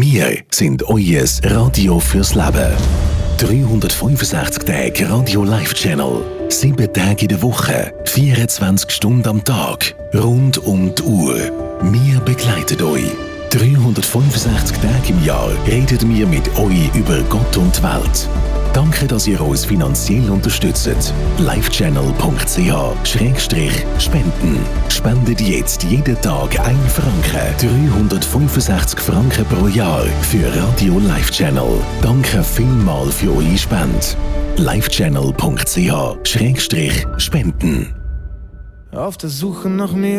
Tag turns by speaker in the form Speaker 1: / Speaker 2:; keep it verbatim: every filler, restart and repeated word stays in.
Speaker 1: Wir sind euer Radio fürs Leben. dreihundertfünfundsechzig Tage Radio Live Channel. sieben Tage in der Woche. vierundzwanzig Stunden am Tag. Rund um die Uhr. Wir begleiten euch. dreihundertfünfundsechzig Tage im Jahr reden wir mit euch über Gott und die Welt. Danke, dass ihr uns finanziell unterstützt. livechannel punkt c h Schrägstrich spenden. Spendet jetzt jeden Tag ein Franken. dreihundertfünfundsechzig Franken pro Jahr für Radio Live Channel. Danke vielmals für eure Spende. livechannel punkt c h Schrägstrich spenden.
Speaker 2: Auf der Suche nach mir.